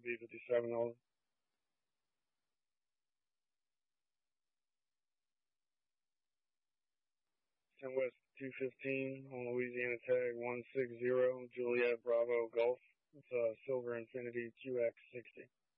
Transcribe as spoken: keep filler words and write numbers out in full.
V fifty-seven over. ten West two fifteen on Louisiana tag one six zero, Juliet Bravo Golf. It's a silver Infiniti Q X sixty.